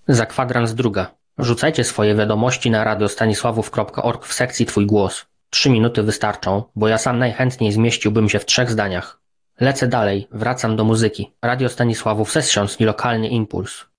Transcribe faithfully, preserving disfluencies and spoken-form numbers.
Za kwadrans druga. Rzucajcie swoje wiadomości na radiostanisławów kropka org w sekcji Twój głos. Trzy minuty wystarczą, bo ja sam najchętniej zmieściłbym się w trzech zdaniach. Lecę dalej, wracam do muzyki. Radio Stanisławów Sessions i lokalny impuls.